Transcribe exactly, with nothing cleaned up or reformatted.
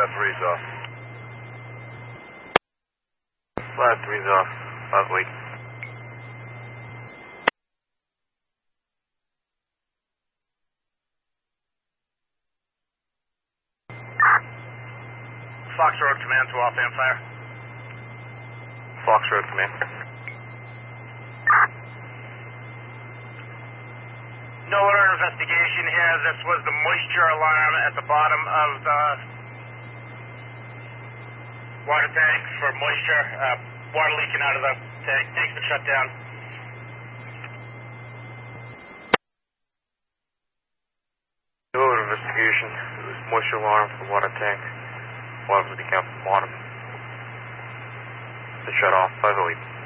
Flat three's off. Flat three's off. Five week. Fox Road Command to off and fire. Fox Road Command. No order investigation here. This was the moisture alarm at the bottom of the water tank for moisture. Uh, water leaking out of the tank. Tank's been shut down. No order investigation. It was moisture alarm for the water tank. Water leaking out from the bottom. They shut off. Five oh eight.